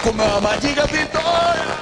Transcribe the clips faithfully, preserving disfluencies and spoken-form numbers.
com meu amado, diga vitória.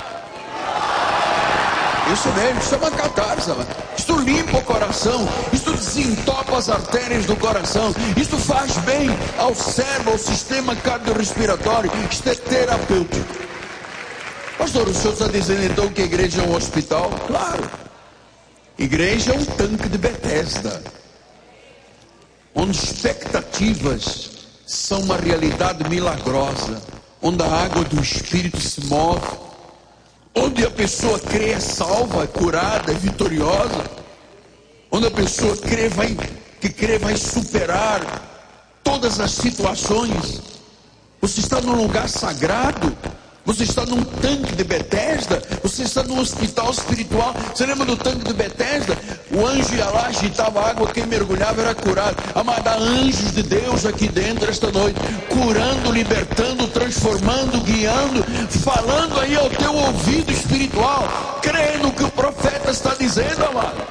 Isso mesmo, isso é uma catarse, mano. Isto limpa o coração, isto desentopa as artérias do coração, isto faz bem ao cérebro, ao sistema cardiorrespiratório, isto é terapêutico. Pastor, o senhor está dizendo então que a igreja é um hospital? Claro. Igreja é um tanque de Betesda, onde expectativas são uma realidade milagrosa, onde a água do Espírito se move, onde a pessoa crê é salva, é curada, é vitoriosa, onde a pessoa crê vai, que crê vai superar todas as situações. Você está num lugar sagrado, você está num tanque de Betesda, você está num hospital espiritual. Você lembra do tanque de Betesda? O anjo ia lá, agitava a água, quem mergulhava era curado. Amada, há anjos de Deus aqui dentro esta noite, curando, libertando, transformando, guiando, falando aí ao teu ouvido espiritual. Crê no que o profeta está dizendo, amado.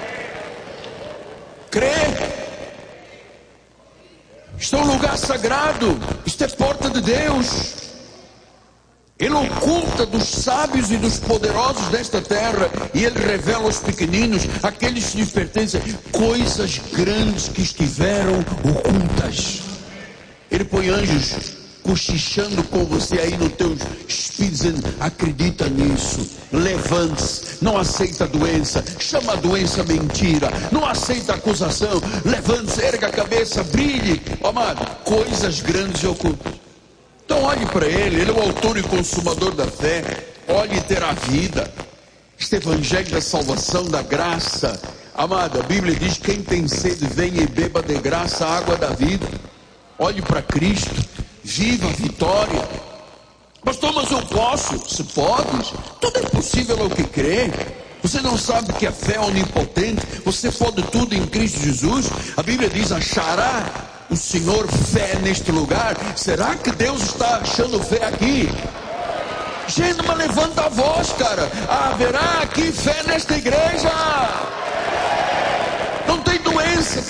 Crê. Isto é um lugar sagrado, isto é porta de Deus. Ele oculta dos sábios e dos poderosos desta terra, e ele revela aos pequeninos, aqueles que lhes pertencem, coisas grandes que estiveram ocultas. Ele põe anjos cochichando com você aí no teu espírito, dizendo: acredita nisso, levante-se, não aceita a doença, chama a doença mentira, não aceita a acusação, levante-se, erga a cabeça, brilhe. Oh, amado, coisas grandes e ocultas. Então olhe para ele, ele é o autor e consumador da fé. Olhe ter a vida. Este evangelho da salvação, da graça. Amada, a Bíblia diz: quem tem sede, venha e beba de graça a água da vida. Olhe para Cristo, viva a vitória. Pastor, mas eu posso? Se podes, tudo é possível ao que crê. Você não sabe que a fé é onipotente? Você pode tudo em Cristo Jesus. A Bíblia diz: achará o Senhor fé neste lugar. Será que Deus está achando fé aqui? Gente, mas levanta a voz, cara. Haverá aqui fé nesta igreja. Não tem doença